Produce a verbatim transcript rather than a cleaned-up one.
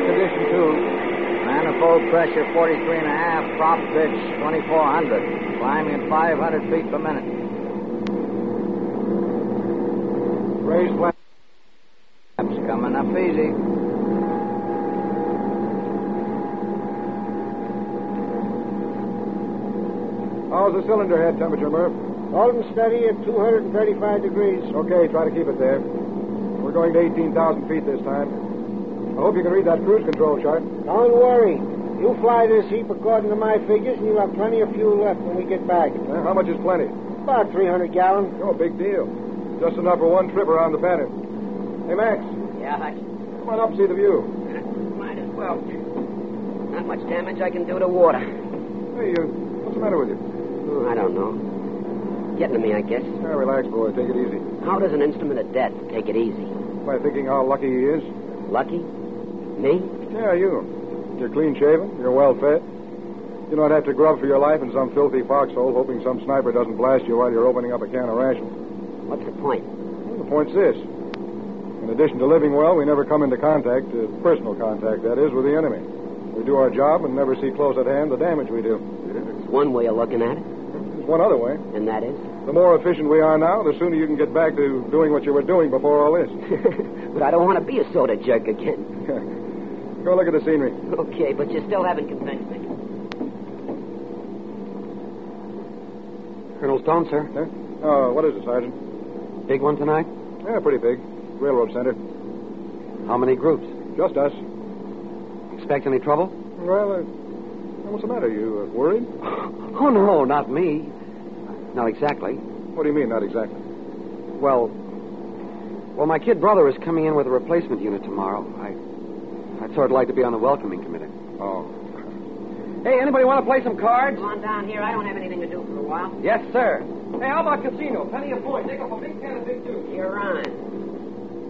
condition, too. Manifold pressure forty-three and a half, prop pitch twenty-four hundred, climbing at five hundred feet per minute. Raised flaps. Coming up easy. How's the cylinder head temperature, Murph? Holding steady at two hundred thirty-five degrees. Okay, try to keep it there. We're going to eighteen thousand feet this time. I hope you can read that cruise control chart. Don't worry. You fly this heap according to my figures, and you'll have plenty of fuel left when we get back. Uh, how much is plenty? About three hundred gallons. Oh, big deal. Just enough for one trip around the pattern. Hey, Max. Yeah, Hutch. Come on up and see the view. Might as well. Not much damage I can do to water. Hey, uh, what's the matter with you? Oh, I don't know. Getting to me, I guess. Yeah, relax, boy. Take it easy. How does an instrument of death take it easy? By thinking how lucky he is. Lucky? Me? Yeah, you. You're clean-shaven. You're well-fed. You don't have to grub for your life in some filthy foxhole hoping some sniper doesn't blast you while you're opening up a can of rations. What's the point? Well, the point's this. In addition to living well, we never come into contact, uh, personal contact, that is, with the enemy. We do our job and never see close at hand the damage we do. It's one way of looking at it. There's one other way. And that is? The more efficient we are now, the sooner you can get back to doing what you were doing before all this. But I don't want to be a soda jerk again. Go look at the scenery. Okay, but you still haven't convinced me. Colonel Stone, sir. Huh? Oh, what is it, Sergeant? Big one tonight? Yeah, pretty big. Railroad center. How many groups? Just us. Expect any trouble? Well, uh, what's the matter? You uh, worried? Oh, no, not me. Not exactly. What do you mean, not exactly? Well, well, my kid brother is coming in with a replacement unit tomorrow. I, I'd sort of like to be on the welcoming committee. Oh. Hey, anybody want to play some cards? Come on down here. I don't have anything to do for a while. Yes, sir. Hey, how about casino? Plenty of points. Take up a big can of big two. You're on.